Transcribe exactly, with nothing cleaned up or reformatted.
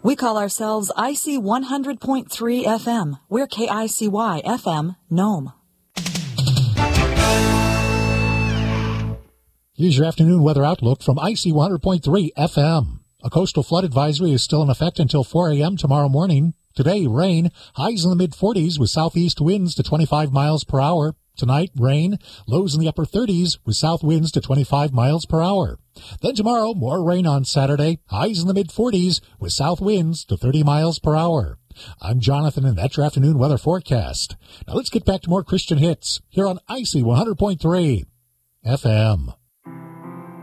We call ourselves I C one hundred point three F M. We're K I C Y F M, Nome. Here's your afternoon weather outlook from I C one hundred point three F M. A coastal flood advisory is still in effect until four a.m. tomorrow morning. Today, rain, highs in the mid-forties with southeast winds to twenty-five miles per hour. Tonight, rain, lows in the upper thirties with south winds to twenty-five miles per hour. Then tomorrow, more rain on Saturday, highs in the mid-forties with south winds to thirty miles per hour. I'm Jonathan, and that's your afternoon weather forecast. Now let's get back to more Christian hits here on I C one hundred point three F M.